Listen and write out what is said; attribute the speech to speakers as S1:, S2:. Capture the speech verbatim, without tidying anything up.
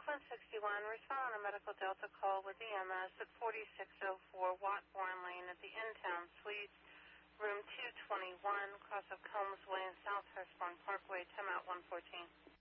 S1: one sixty-one, respond on a medical Delta call with E M S at forty-six oh four Watbourne Lane at the In-Town Suites, room two twenty-one, cross of Combs Way and South Hurstbourne Parkway, timeout one fourteen.